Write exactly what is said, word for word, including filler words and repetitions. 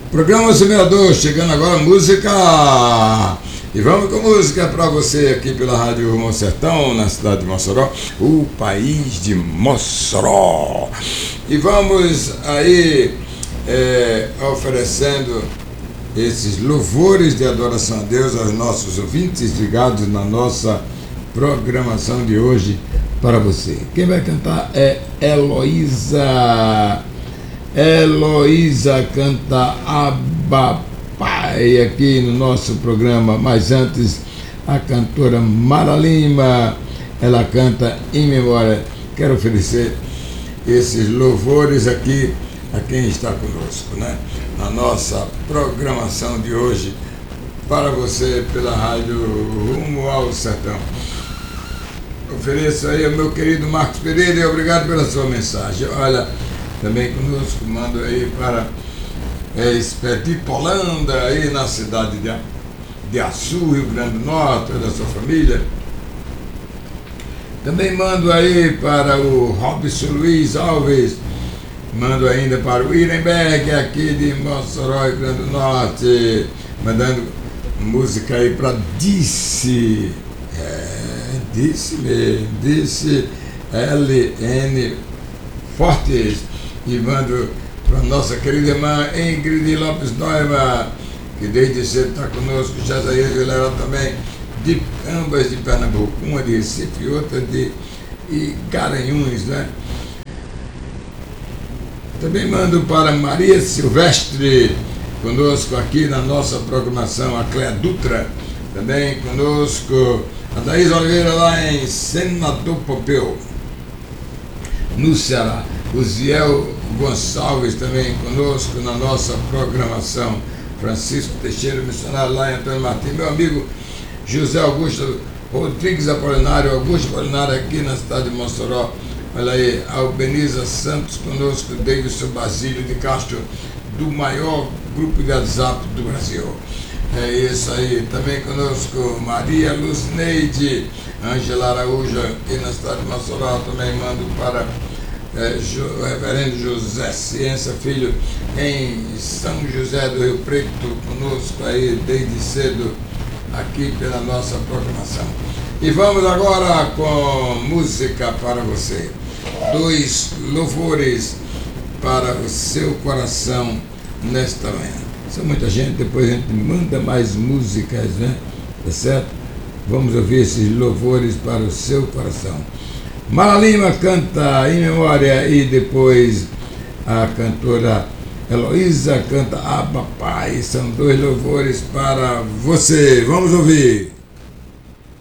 Programa Semeador, chegando agora música. E vamos com música para você aqui pela Rádio Rumo ao Sertão, na cidade de Mossoró, o país de Mossoró. E vamos aí é, oferecendo esses louvores de adoração a Deus aos nossos ouvintes ligados na nossa programação de hoje para você. Quem vai cantar é Heloísa. Heloísa canta Abba Pai aqui no nosso programa, mas antes a cantora Mara Lima, ela canta Em Memória. Quero oferecer esses louvores aqui a quem está conosco, né? Na nossa programação de hoje para você pela Rádio Rumo ao Sertão. Ofereço aí ao meu querido Marcos Pereira e obrigado pela sua mensagem. Olha, também conosco, mando aí para é, Espetipolândia, aí na cidade de, de Açu, Rio Grande do Norte, da sua família. Também mando aí para o Robson Luiz Alves, mando ainda para o Iremberg, aqui de Mossoró, Rio Grande do Norte, mandando música aí para Disse, é, Disse mesmo, Disse L N Fortes. E mando para a nossa querida irmã Ingrid Lopes Noiva, que desde cedo está conosco, Jazair Vilera também, de ambas de Pernambuco, uma de Recife e outra de Garanhuns, né? Também mando para Maria Silvestre, conosco aqui na nossa programação, a Cléa Dutra, também conosco, a Daís Oliveira lá em Senador Pompeu, no Ceará. O Ziel Gonçalves também conosco na nossa programação. Francisco Teixeira, missionário lá em Antônio Martins. Meu amigo José Augusto Rodrigues Apolinário, Augusto Apolinário aqui na cidade de Mossoró. Olha aí, Albeniza Santos conosco, Davidson Basílio de Castro, do maior grupo de WhatsApp do Brasil. É isso aí. Também conosco Maria Lucineide, Ângela Araújo aqui na cidade de Mossoró. Também mando para É, o reverendo José Ciência Filho em São José do Rio Preto, conosco aí desde cedo aqui pela nossa programação. E vamos agora com música para você, dois louvores para o seu coração nesta manhã. São muita gente, depois a gente manda mais músicas, né? Tá certo? Vamos ouvir esses louvores para o seu coração. Mara Lima canta Em Memória e depois a cantora Heloísa canta Abba Pai. São dois louvores para você. Vamos ouvir.